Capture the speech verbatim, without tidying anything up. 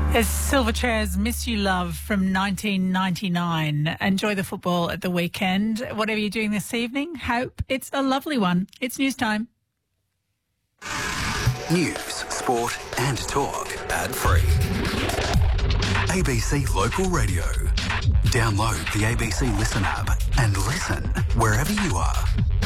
There's Silverchairs Miss You Love from nineteen ninety-nine. Enjoy the football at the weekend. Whatever you're doing this evening, hope it's a lovely one. It's news time. News, sport and talk ad-free. A B C Local Radio. Download the A B C Listen app and listen wherever you are.